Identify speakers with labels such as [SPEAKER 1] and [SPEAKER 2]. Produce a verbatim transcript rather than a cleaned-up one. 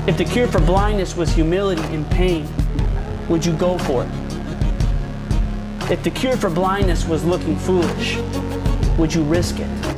[SPEAKER 1] If the cure for blindness was humility and pain, would you go for it? If the cure for blindness was looking foolish, would you risk it?